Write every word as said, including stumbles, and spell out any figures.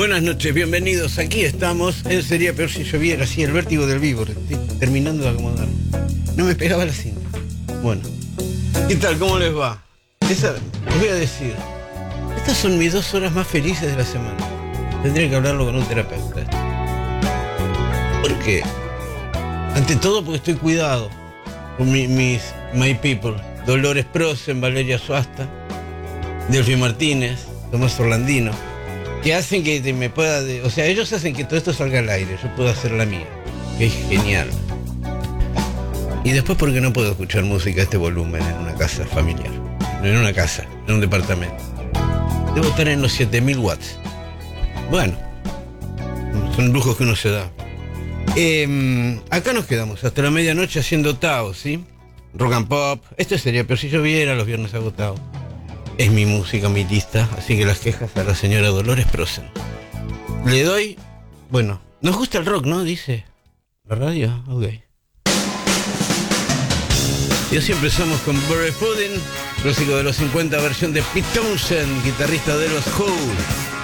Buenas noches, bienvenidos. Aquí estamos. En Sería Peor si lloviera. Sí, el vértigo del vivo. Estoy terminando de acomodar. No me pegaba la cinta. Bueno. ¿Qué tal? ¿Cómo les va? Esa, les voy a decir. Estas son mis dos horas más felices de la semana. Tendría que hablarlo con un terapeuta. ¿Por qué? Ante todo porque estoy cuidado con mi, mis My People. Dolores Prosen, Valeria Suasta, Delphi Martínez, Tomás Orlandino, que hacen que me pueda... De, o sea, ellos hacen que todo esto salga al aire. Yo puedo hacer la mía, que es genial. Y después, ¿por qué no puedo escuchar música a este volumen en una casa familiar? En una casa, en un departamento. Debo estar en los siete mil watts. Bueno, son lujos que uno se da. Eh, acá nos quedamos hasta la medianoche haciendo Tao, ¿sí? Rock and pop. Esto sería Peor si lloviera, los viernes agotados. Es mi música, mi lista, así que las quejas a la señora Dolores Prosen. Le doy... Bueno, nos gusta el rock, ¿no? Dice la radio. Ok. Y así empezamos con Barry Pudding, clásico de los cincuenta, versión de Pete Townshend, guitarrista de los Who.